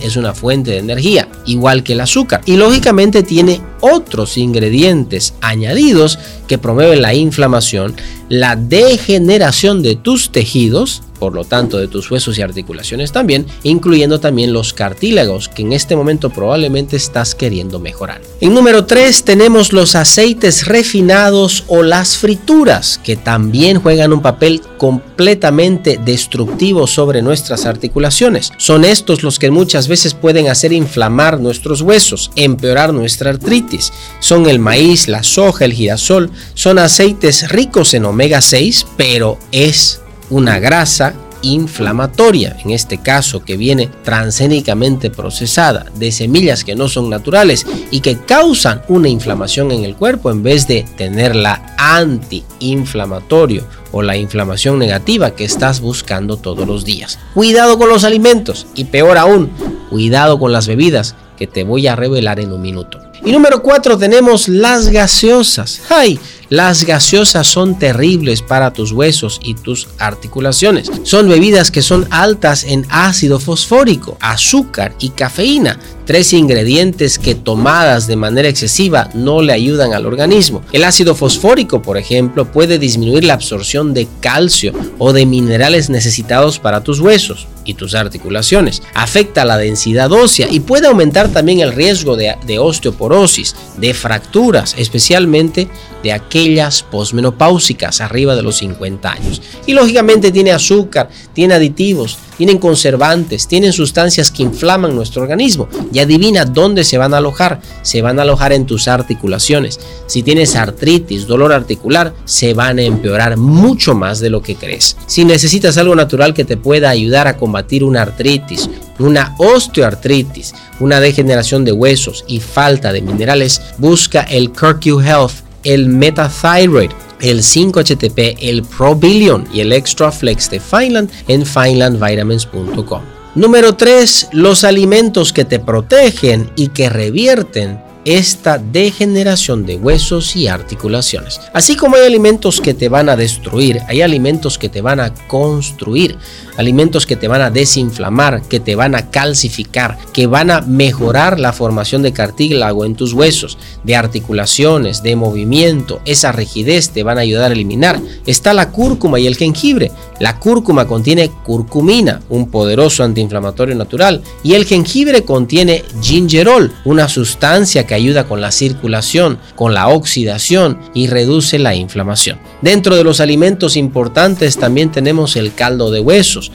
es una fuente de energía, igual que el azúcar. Y lógicamente tiene otros ingredientes añadidos que promueven la inflamación, la degeneración de tus tejidos, por lo tanto de tus huesos y articulaciones también, incluyendo también los cartílagos que en este momento probablemente estás queriendo mejorar. En número 3 tenemos los aceites refinados o las frituras, que también juegan un papel completamente destructivo sobre nuestras articulaciones. Son estos los que muchas veces pueden hacer inflamar nuestros huesos, empeorar nuestra artritis. Son el maíz, la soja, el girasol, son aceites ricos en omega 6, pero es una grasa inflamatoria, en este caso que viene transgénicamente procesada de semillas que no son naturales y que causan una inflamación en el cuerpo en vez de tener la antiinflamatorio o la inflamación negativa que estás buscando todos los días. Cuidado con los alimentos y peor aún, cuidado con las bebidas que te voy a revelar en un minuto. Y número 4 tenemos las gaseosas. ¡Ay! Las gaseosas son terribles para tus huesos y tus articulaciones. Son bebidas que son altas en ácido fosfórico, azúcar y cafeína. 3 ingredientes que tomadas de manera excesiva no le ayudan al organismo. El ácido fosfórico, por ejemplo, puede disminuir la absorción de calcio o de minerales necesitados para tus huesos y tus articulaciones. Afecta la densidad ósea y puede aumentar también el riesgo de osteoporosis, de fracturas, especialmente de aquellas posmenopáusicas arriba de los 50 años. Y lógicamente tiene azúcar, tiene aditivos, tienen conservantes, tienen sustancias que inflaman nuestro organismo. Y adivina dónde se van a alojar. Se van a alojar en tus articulaciones. Si tienes artritis, dolor articular, se van a empeorar mucho más de lo que crees. Si necesitas algo natural que te pueda ayudar a combatir una artritis, una osteoartritis, una degeneración de huesos y falta de minerales, busca el CoreQ Health, el Metathyroid, el 5-HTP, el ProBillion y el Extra Flex de Fineland en finelandvitamins.com. Número 3. Los alimentos que te protegen y que revierten esta degeneración de huesos y articulaciones. Así como hay alimentos que te van a destruir, hay alimentos que te van a construir, alimentos que te van a desinflamar, que te van a calcificar, que van a mejorar la formación de cartílago en tus huesos, de articulaciones, de movimiento. Esa rigidez te van a ayudar a eliminar. Está la cúrcuma y el jengibre. La cúrcuma contiene curcumina, un poderoso antiinflamatorio natural, y el jengibre contiene gingerol, una sustancia que ayuda con la circulación, con la oxidación y reduce la inflamación. Dentro de los alimentos importantes también tenemos el caldo de huesos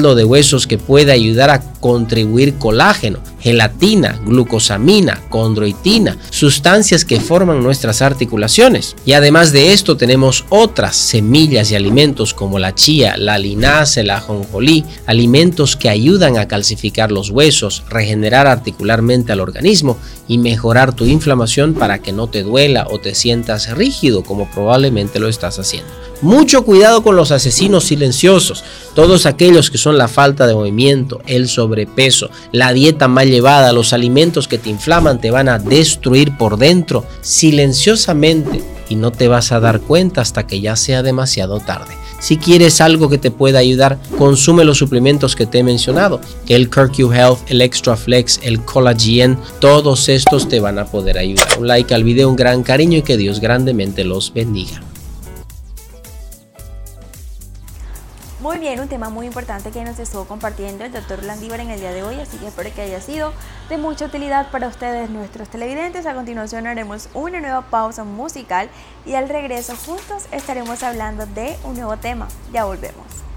que puede ayudar a contribuir colágeno, gelatina, glucosamina, condroitina, sustancias que forman nuestras articulaciones. Y además de esto tenemos otras semillas y alimentos como la chía, la linaza, el ajonjolí, alimentos que ayudan a calcificar los huesos, regenerar articularmente al organismo y mejorar tu inflamación para que no te duela o te sientas rígido como probablemente lo estás haciendo. Mucho cuidado con los asesinos silenciosos, todos aquellos que son la falta de movimiento, el sobrepeso, la dieta mal llevada, los alimentos que te inflaman te van a destruir por dentro silenciosamente y no te vas a dar cuenta hasta que ya sea demasiado tarde. Si quieres algo que te pueda ayudar, consume los suplementos que te he mencionado, el CoreQ Health, el Extra Flex, el Collagen, todos estos te van a poder ayudar. Un like al video, un gran cariño y que Dios grandemente los bendiga. Muy bien, un tema muy importante que nos estuvo compartiendo el Dr. Landívar en el día de hoy, así que espero que haya sido de mucha utilidad para ustedes, nuestros televidentes. A continuación haremos una nueva pausa musical y al regreso juntos estaremos hablando de un nuevo tema. Ya volvemos.